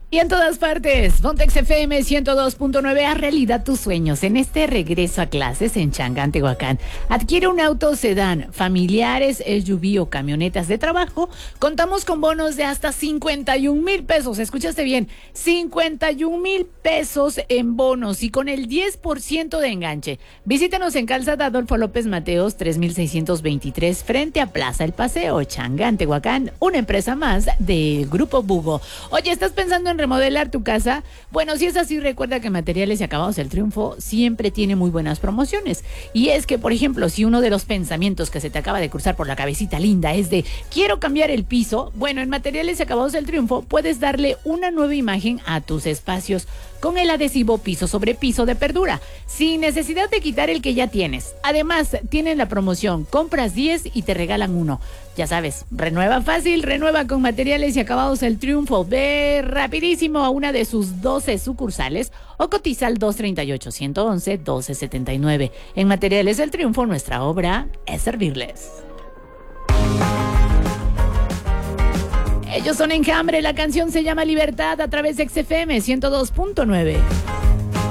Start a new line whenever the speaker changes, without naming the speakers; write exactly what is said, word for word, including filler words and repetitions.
Y en todas partes, Pontex F M ciento dos punto nueve, haz realidad tus sueños en este regreso a clases en Changán, Tehuacán. Adquiere un auto sedán, familiares, S U V o camionetas de trabajo. Contamos con bonos de hasta cincuenta y un mil pesos. Escuchaste bien, cincuenta y un mil pesos en bonos y con el diez por ciento de enganche. Visítanos en Calzada Adolfo López Mateos, tres mil seiscientos veintitrés, frente a Plaza El Paseo, Changán, Tehuacán, una empresa más del Grupo Bugo. Oye, ¿estás pensando en remodelar tu casa? Bueno, si es así, recuerda que Materiales y Acabados El Triunfo siempre tiene muy buenas promociones. Y es que, por ejemplo, si uno de los pensamientos que se te acaba de cruzar por la cabecita linda es de quiero cambiar el piso, bueno, en Materiales y Acabados El Triunfo puedes darle una nueva imagen a tus espacios con el adhesivo piso sobre piso de Perdura, sin necesidad de quitar el que ya tienes. Además, tienen la promoción, compras diez y te regalan uno. Ya sabes, renueva fácil, renueva con Materiales y Acabados El Triunfo. Ve rapidísimo a una de sus doce sucursales o cotiza al dos tres ocho, uno uno uno, doce setenta y nueve. En Materiales El Triunfo, nuestra obra es servirles. Ellos son Enjambre, la canción se llama Libertad a través de X F M ciento dos punto nueve.